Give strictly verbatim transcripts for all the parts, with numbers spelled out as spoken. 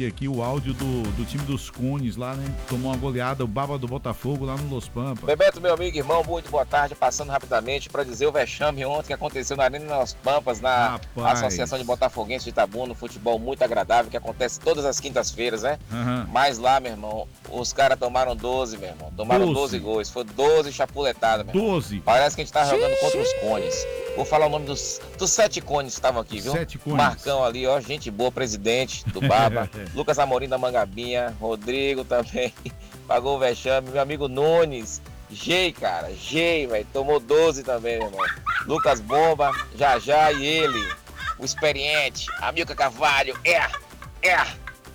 transmitir aqui o áudio do, do time dos Cones lá, né? Tomou uma goleada, o Baba do Botafogo lá no Los Pampas. Bebeto, meu amigo, irmão, muito boa tarde. Passando rapidamente para dizer o vexame ontem que aconteceu na Arena Los Pampas, na Rapaz. Associação de Botafoguenses de Itabuna, um futebol muito agradável que acontece todas as quintas-feiras, né? Uhum. Mas lá, meu irmão, os caras tomaram doze, meu irmão. Tomaram doze, doze gols. Foi doze chapuletadas, meu irmão. doze. Parece que a gente tá jogando contra os Cones. Vou falar o nome dos, dos sete Cones que estavam aqui, viu? Sete Cones. Marcão ali, ó, gente boa, presidente do Baba. Lucas Amorim da Mangabinha, Rodrigo também, pagou o vexame. Meu amigo Nunes, Gei, cara, Gei, velho, tomou doze também, meu irmão. Lucas Bomba, Jajá e ele, o experiente, Amilca Carvalho, é, é.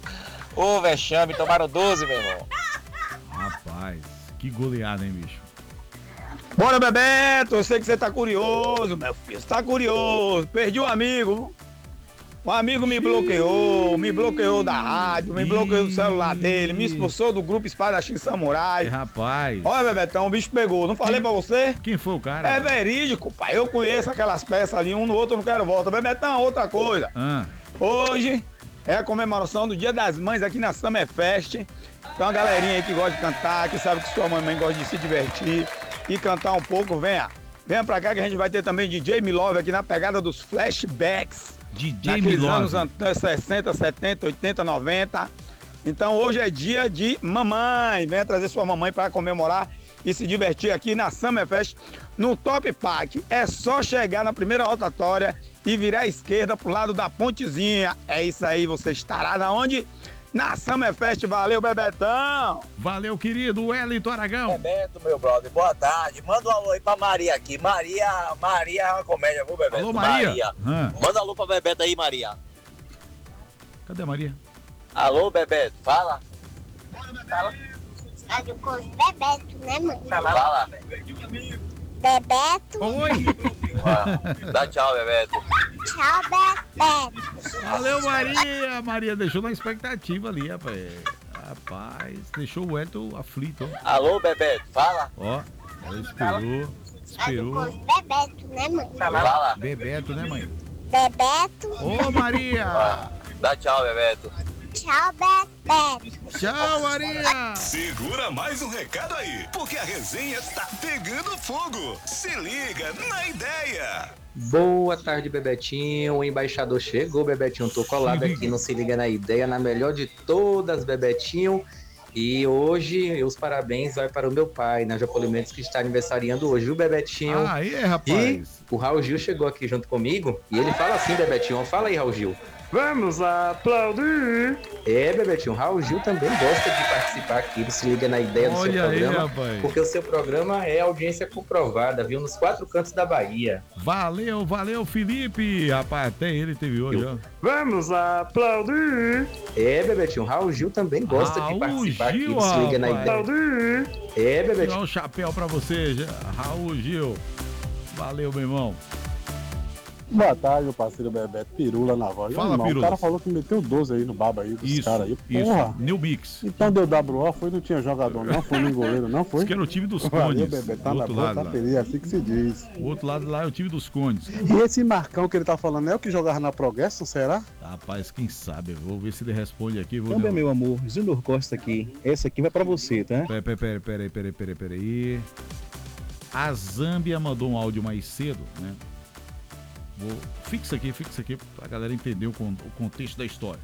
Ô, vexame, tomaram doze, meu irmão. Rapaz, que goleada, hein, bicho? Bora, Bebeto, eu sei que você tá curioso, meu filho, você tá curioso. Perdi um amigo. Um amigo me bloqueou, me bloqueou da rádio, me bloqueou do celular dele, me expulsou do grupo Espadachim Samurai. É, rapaz. Olha, Bebetão, o bicho pegou, não falei pra você? Quem foi o cara? É verídico, pai, eu conheço aquelas peças ali, um no outro eu não quero volta. Bebetão, outra coisa. Ah. Hoje é a comemoração do Dia das Mães aqui na Summer Fest. Tem uma galerinha aí que gosta de cantar, que sabe que sua mamãe gosta de se divertir e cantar um pouco, venha. Venha pra cá que a gente vai ter também D J Milove aqui na pegada dos flashbacks. D J Naqueles Milove. anos sessenta, setenta, oitenta, noventa. Então hoje é dia de mamãe. Venha trazer sua mamãe para comemorar e se divertir aqui na Summer Fest no Top Park. É só chegar na primeira rotatória e virar à esquerda pro lado da pontezinha. É isso aí, você estará na onde? Na Summer Fest. Valeu, Bebetão! Valeu, querido Wellington Aragão. Bebeto, meu brother, boa tarde. Manda um alô aí pra Maria aqui. Maria, Maria é uma comédia, viu, Bebeto? Alô, Maria. Ah. Manda um alô pra Bebeto aí, Maria. Cadê a Maria? Alô, Bebeto, fala. Fala. Fala com os Bebeto, né, mãe? Fala. Bebeto. Oi. Ah, dá tchau, Bebeto. Tchau, Bebeto. Valeu, Maria. Maria deixou na expectativa ali, rapaz. Rapaz, deixou o Wellington aflito. Ó, Alô, Bebeto, fala. ó ela esperou, esperou. Fala com os Bebeto, né, mãe? Fala. Bebeto, né, mãe? Bebeto. Ô, Maria. Ah, dá tchau, Bebeto. Tchau, Bebeto. Tchau, Maria. Segura mais um recado aí, porque a resenha tá pegando fogo. Se liga na ideia. Boa tarde, Bebetinho. O embaixador chegou, Bebetinho. Tô colado aqui, não se liga na ideia, na melhor de todas, Bebetinho. E hoje, os parabéns vai para o meu pai, Nádia Polimentos, que está aniversariando hoje, viu, Bebetinho? Ah, é, rapaz. E o Raul Gil chegou aqui junto comigo e ele fala assim, Bebetinho. Fala aí, Raul Gil. Vamos aplaudir! É, Bebetinho, o Raul Gil também gosta de participar aqui, ele se liga na ideia do Olha seu aí, programa, rapaz. porque o seu programa é audiência comprovada, viu, nos quatro cantos da Bahia. Valeu, valeu, Felipe. Rapaz, até ele teve hoje, ó. Vamos aplaudir! É, Bebetinho, o Raul Gil também gosta Raul de participar Gil, aqui, se liga na rapaz. ideia. É, Tirar Bebetinho. um chapéu pra você, já. Raul Gil. Valeu, meu irmão. Boa tarde, meu parceiro Bebeto, Pirula na voz. Fala, Irmão, Pirula. O cara falou que meteu doze aí no baba aí, dos Isso, caras aí. isso. Porra! New Mix. Então deu W O, foi, não tinha jogador não, foi nem goleiro não, foi? Isso que era o time dos Valeu, Cones. Bebeto, tá do na outro boa, lado tá lá. feliz, é assim que se diz. O outro lado lá é o time dos Cones. E esse Marcão que ele tá falando é o que jogava na Progresso, será? Rapaz, quem sabe? Vou ver se ele responde aqui. Vou Também, meu amor, Zinor Costa aqui. Essa aqui vai pra você, tá? Peraí, peraí, peraí, peraí, peraí, peraí. A Zâmbia mandou um áudio mais cedo, né? Vou... Fixa aqui, fixa aqui pra galera entender o, con... o contexto da história.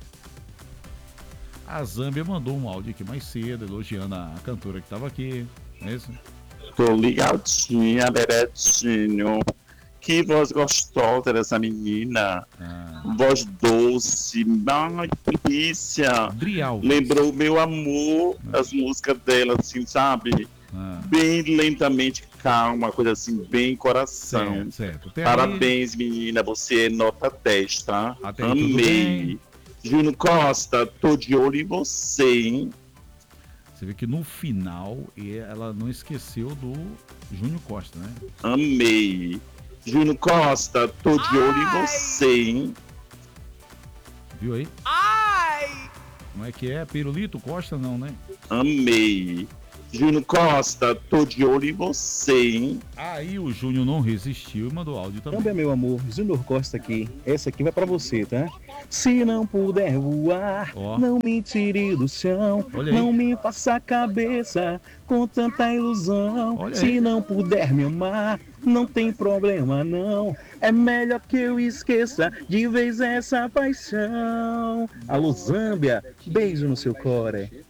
A Zâmbia mandou um áudio aqui mais cedo, elogiando a cantora que tava aqui, não é isso? Tô ligadinha, Bebetinho. Que voz gostosa dessa menina. Ah. Voz doce, ai, que delícia. Drial. Lembrou meu amor, as músicas dela, assim, sabe? Ah. Bem lentamente, calma, coisa assim, bem coração. Certo, certo. Até Parabéns, menina, você é nota dez, tá? Até aí, tudo Amei. bem? Júnior Costa, tô de olho em você, hein? Você vê que no final ela não esqueceu do Júnior Costa, né? Amei. Júnior Costa, tô de olho em você, hein? Viu aí? Ai! Como é que é? Pirulito Costa não, né? Amei. Júnior Costa, tô de olho em você, hein? Aí o Júnior não resistiu e mandou áudio também. Também, meu amor, Júnior Costa aqui. Essa aqui vai pra você, tá? Se não puder voar, Ó. não me tire do chão. Olha aí. Não me faça a cabeça com tanta ilusão. Olha Se aí. não puder me amar, não tem problema não. É melhor que eu esqueça de vez essa paixão. Alô, Zâmbia, beijo no seu core.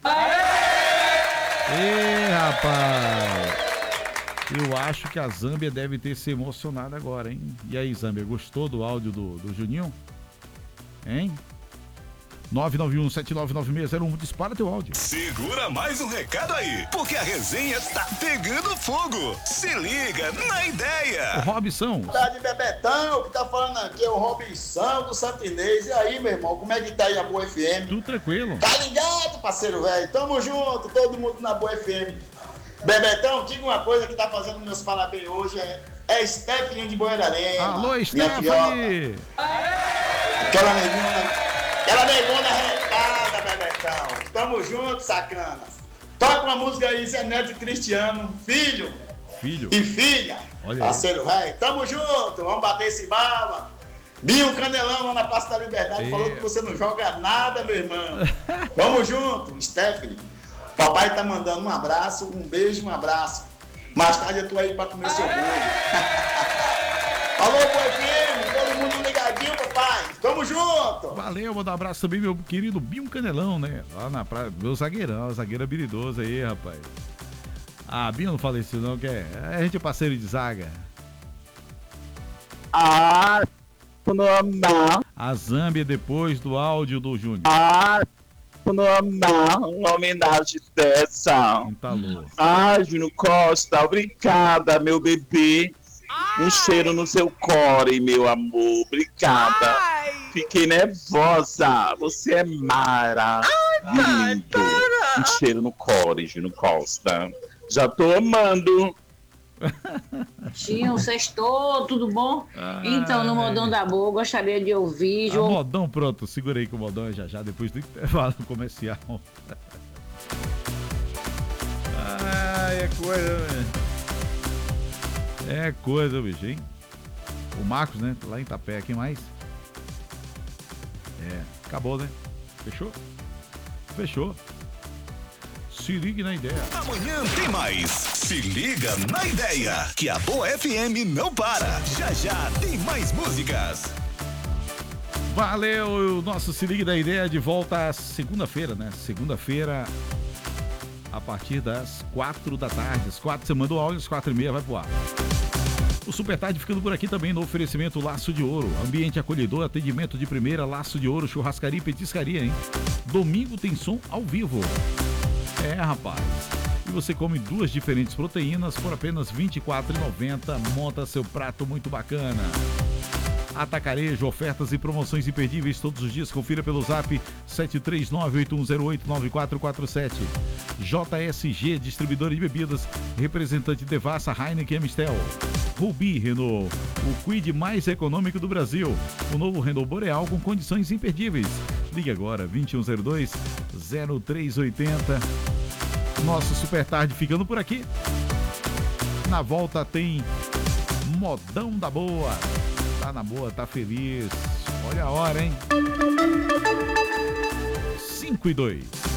Ê, rapaz! Eu acho que a Zâmbia deve ter se emocionado agora, hein? E aí, Zâmbia, gostou do áudio do, do Juninho? Hein? nove nove um sete nove nove seis zero um, dispara teu áudio. Segura mais um recado aí, porque a resenha tá pegando fogo. Se liga na O ideia. Robson. Tá de Bebetão, o que tá falando aqui é o Robson do Santinês. E aí, meu irmão, como é que tá aí a Boa F M? Tudo tranquilo. Tá ligado, parceiro velho? Tamo junto, todo mundo na Boa F M. Bebetão, diga uma coisa que tá fazendo meus parabéns hoje, é, é Stephanie de Boiararema. Alô, minha Stephanie. filhota. Aquela negona, aquela negona retada, Bebetão. Tamo junto, sacanas. Toca uma música aí, Zé Neto e Cristiano, filho Filho. e filha. Olha aí. Parceiro velho, tamo junto, vamos bater esse bala. Binho Canelão lá na Praça da Liberdade É. falou que você não joga nada, meu irmão. Vamos junto, Stephanie. Papai tá mandando um abraço, um beijo, um abraço. Mais tarde eu tô aí pra comer seu bolo. Alô, Boa F M, todo mundo ligadinho, papai. Tamo junto. Valeu, mandar um abraço também, meu querido Binho Canelão, né? Lá na praia, meu zagueirão, zagueiro habilidoso aí, rapaz. Ah, Binho não fala isso não, que é, a gente é parceiro de zaga. Ah, normal. A Zâmbia depois do áudio do Júnior. Ah, normal. Uma homenagem dessa. Não tá louco. Ah, Júnior Costa, obrigada, meu bebê. Um cheiro no seu core, meu amor. Obrigada. Fiquei nervosa. Você é mara. Lindo. Um cheiro no core, Júnior Costa. Já tô amando. Tinha, sextou, tudo bom? Ah, Então, no Modão da Boa, gostaria de ouvir. Ah, João... modão, pronto, segura aí que o modão é já já, depois do intervalo comercial. Ah, é coisa, velho. É coisa, bicho, hein? O Marcos, né? Lá em Itapé, quem mais? É, acabou, né? Fechou? Fechou. Se ligue na ideia. Amanhã tem mais. Se liga na ideia, que a Boa F M não para. Já já tem mais músicas. Valeu, o nosso Se Ligue da Ideia de volta segunda-feira, né? Segunda-feira, a partir das quatro da tarde. Às quatro você manda o áudio, às quatro e meia vai pro ar. O Super Tarde ficando por aqui também no oferecimento Laço de Ouro. Ambiente acolhedor, atendimento de primeira, Laço de Ouro, churrascaria e petiscaria, hein? Domingo tem som ao vivo. É, rapaz. E você come duas diferentes proteínas por apenas vinte e quatro reais e noventa centavos. Monta seu prato muito bacana. Atacarejo, ofertas e promoções imperdíveis todos os dias. Confira pelo zap sete três nove oito um zero oito nove quatro quatro sete. J S G, distribuidora de bebidas, representante Devassa, Heineken e Amistel. Rubi Renault, o Kwid mais econômico do Brasil. O novo Renault Boreal com condições imperdíveis. Ligue agora, vinte e um zero dois zero três oitenta. Nosso Super Tarde ficando por aqui. Na volta tem Modão da Boa. Tá na boa, tá feliz. Olha a hora, hein? cinco e dois.